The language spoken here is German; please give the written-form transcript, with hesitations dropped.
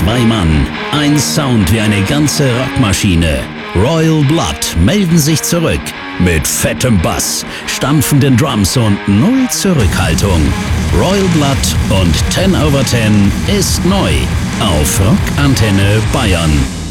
2 Mann, ein Sound wie eine ganze Rockmaschine. Royal Blood melden sich zurück mit fettem Bass, stampfenden Drums und null Zurückhaltung. Royal Blood und 10 over 10 ist neu auf Rock Antenne Bayern.